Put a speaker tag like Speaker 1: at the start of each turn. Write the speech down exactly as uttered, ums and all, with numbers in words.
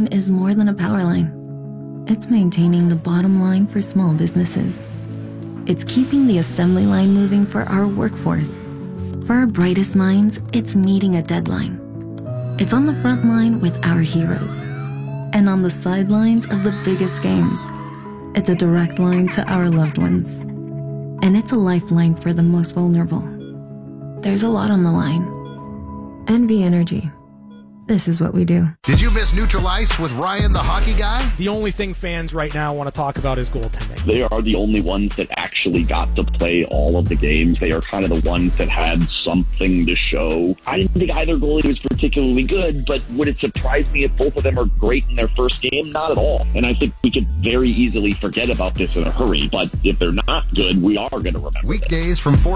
Speaker 1: line is more than a power line. It's maintaining the bottom line for small businesses. It's keeping the assembly line moving for our workforce. For our brightest minds, it's meeting a deadline. It's on the front line with our heroes. And on the sidelines of the biggest games. It's a direct line to our loved ones. And it's a lifeline for the most vulnerable. There's a lot on the line. N V Energy. This is what we do.
Speaker 2: Did you miss Neutral Ice with Ryan the hockey guy?
Speaker 3: The only thing fans right now want to talk about is goaltending.
Speaker 4: They are the only ones that actually got to play all of the games. They are kind of the ones that had something to show. I didn't think either goalie was particularly good, but would it surprise me if both of them are great in their first game? Not at all. And I think we could very easily forget about this in a hurry. But if they're not good, we are going to remember
Speaker 2: Weekdays
Speaker 4: this.
Speaker 2: from four